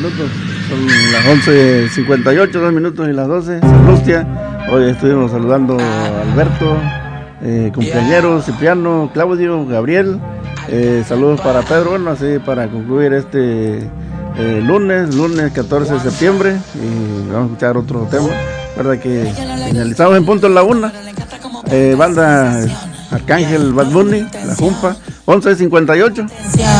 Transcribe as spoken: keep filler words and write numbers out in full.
minutos. Son las once cincuenta y ocho, dos minutos y las doce. Salustia. Hoy estuvimos saludando a Alberto, eh, cumpleañero, Cipriano, Claudio, Gabriel. Eh, saludos para Pedro. Bueno, así para concluir este eh, lunes, lunes catorce de septiembre. Y vamos a escuchar otro tema. Verdad que finalizamos en punto en la una. Eh, banda Arcángel, Bad Bunny, La Jumpa, once cincuenta y ocho.